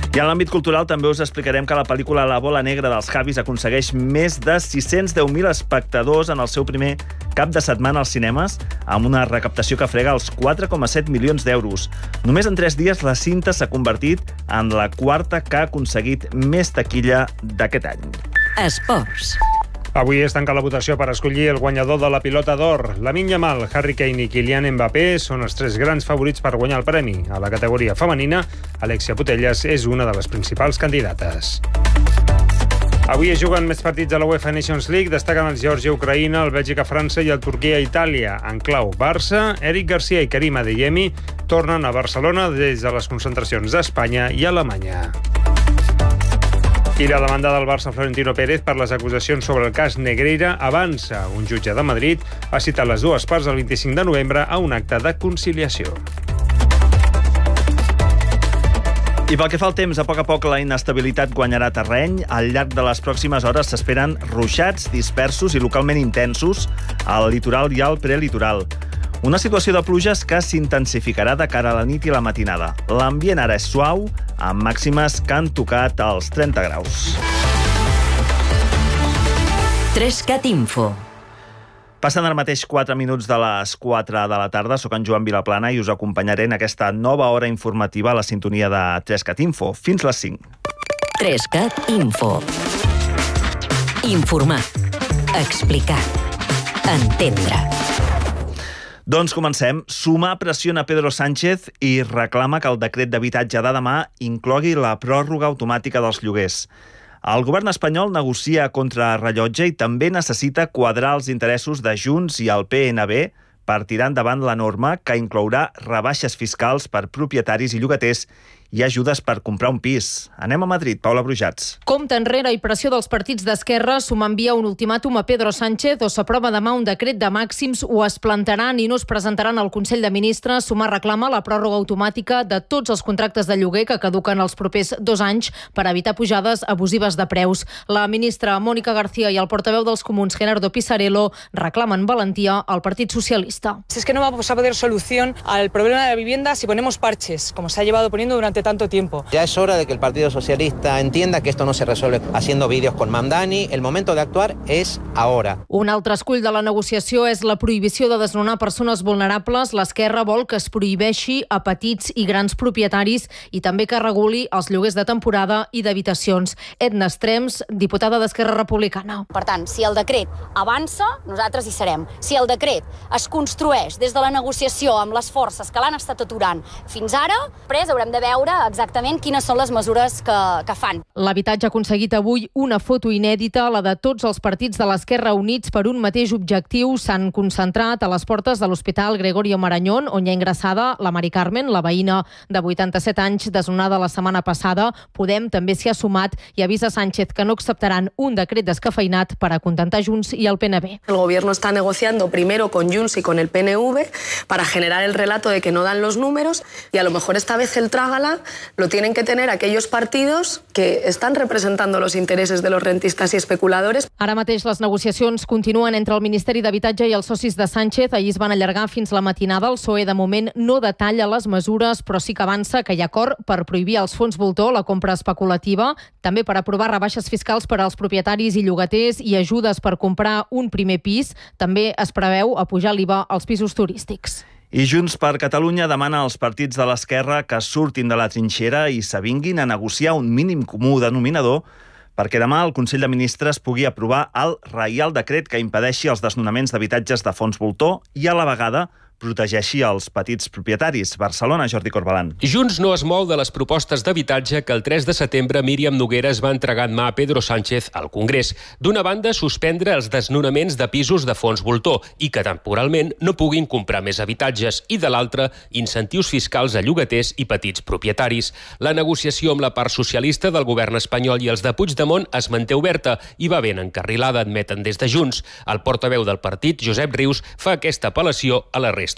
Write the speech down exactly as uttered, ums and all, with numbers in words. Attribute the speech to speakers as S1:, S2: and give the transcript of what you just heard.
S1: I en l'àmbit cultural també us explicarem que la pel·lícula La bola negra dels Javis aconsegueix més de sis-cents deu mil espectadors en el seu primer cap de setmana als cinemes, amb una recaptació que frega els quatre coma set milions d'euros. Només en tres dies la cinta s'ha convertit en la quarta que ha aconseguit més taquilla d'aquest any.
S2: Esports.
S3: Avui es tanca la votació per escollir el guanyador de la Pilota d'Or. Lamine Yamal, Harry Kane i Kylian Mbappé són els tres grans favorits per guanyar el premi. A la categoria femenina, Alexia Putellas és una de les principals candidates. Avui es juguen més partits de la UEFA Nations League. Destaquen el Geòrgia-Ucraïna, el Bèlgica-França i el Turquia-Itàlia. En clau Barça, Eric Garcia i Karim Adeyemi tornen a Barcelona des de les concentracions d'Espanya i Alemanya. I la demanda del Barça Florentino Pérez per les acusacions sobre el cas Negreira avança. Un jutge de Madrid ha citat les dues parts el vint-i-cinc de novembre a un acte de conciliació.
S1: I pel que fa al temps, a poc a poc la inestabilitat guanyarà terreny. Al llarg de les pròximes hores s'esperen ruixats dispersos i localment intensos al litoral i al prelitoral. Una situació de pluges que s'intensificarà de cara a la nit i la matinada. L'ambient ara és suau, amb màximes que han tocat els trenta graus.
S2: Trescat Info.
S1: Passen ara mateix quatre minuts de les quatre de la tarda. Soc en Joan Vilaplana i us acompanyaré en aquesta nova hora informativa a la sintonia de Trescat Info. Fins les cinc.
S2: Trescat Info. Informar. Explicar. Entendre.
S1: Doncs comencem. Sumar pressiona Pedro Sánchez i reclama que el decret d'habitatge de demà inclogui la pròrroga automàtica dels lloguers. El govern espanyol negocia contra rellotge i també necessita quadrar els interessos de Junts i el P N B per tirar endavant la norma que inclourà rebaixes fiscals per propietaris i llogaters i ajudes per comprar un pis. Anem a Madrid, Paula Brujats.
S4: Compte enrere i pressió dels partits d'esquerra, Sumar envia un ultimàtum a Pedro Sánchez o s'aprova demà un decret de màxims o es plantaran i no es presentaran al Consell de Ministres. Sumar reclama la pròrroga automàtica de tots els contractes de lloguer que caduquen els propers dos anys per evitar pujades abusives de preus. La ministra Mónica García i el portaveu dels Comuns, Gerardo Pisarello, reclamen valentia al Partit Socialista.
S5: Si es que no vamos a poder solución al problema de la vivienda si ponemos parches, como se ha llevado poniendo durante tanto tiempo.
S6: Ya es hora de que el Partido Socialista entienda que esto no se resuelve haciendo vídeos con Mamdani. El momento de actuar es ahora.
S4: Un altre escull de la negociació és la prohibició de desnonar persones vulnerables. L'esquerra vol que es prohibeixi a petits i grans propietaris i també que reguli els lloguers de temporada i d'habitacions. Edna Estrems, diputada d'Esquerra Republicana.
S7: Per tant, si el decret avança, nosaltres hi serem. Si el decret es construeix des de la negociació amb les forces que l'han estat aturant fins ara, després haurem de veure exactament quines són les mesures que, que fan.
S4: L'habitatge ha aconseguit avui una foto inèdita, la de tots els partits de l'Esquerra units per un mateix objectiu. S'han concentrat a les portes de l'Hospital Gregorio Marañón, on hi ha ingressada la Mari Carmen, la veïna de vuitanta-set anys desnonada la setmana passada. Podem també s'hi ha sumat i avisa Sánchez que no acceptaran un decret descafeinat per a contentar Junts i el P N B.
S8: El gobierno está negociando primero con Junts y con el P N V para generar el relato de que no dan los números y a lo mejor esta vez el trágala lo tienen que tener aquellos partidos que están representando los intereses de los rentistas y especuladores.
S4: Ara mateix les negociacions continuen entre el Ministeri d'Habitatge i els socis de Sánchez. Ahir es van allargar fins la matinada. El P S O E de moment no detalla les mesures, però sí que avança que hi ha acord per prohibir als fons voltor la compra especulativa, també per aprovar rebaixes fiscals per als propietaris i llogaters i ajudes per comprar un primer pis. També es preveu apujar l'I V A als pisos turístics.
S1: I Junts per Catalunya demana als partits de l'esquerra que surtin de la trinxera i s'avinguin a negociar un mínim comú denominador perquè demà el Consell de Ministres pugui aprovar el Reial Decret que impedeixi els desnonaments d'habitatges de fons voltor i a la vegada protegeixi els petits propietaris. Barcelona, Jordi Corbalan.
S9: Junts no es mou de les propostes d'habitatge que el tres de setembre Míriam Nogueras va entregar en mà a Pedro Sánchez al Congrés. D'una banda, suspendre els desnonaments de pisos de fons voltor i que temporalment no puguin comprar més habitatges i de l'altra, incentius fiscals a llogaters i petits propietaris. La negociació amb la part socialista del govern espanyol i els de Puigdemont es manté oberta i va ben encarrilada, admeten des de Junts. El portaveu del partit, Josep Rius, fa aquesta apel·lació a la resta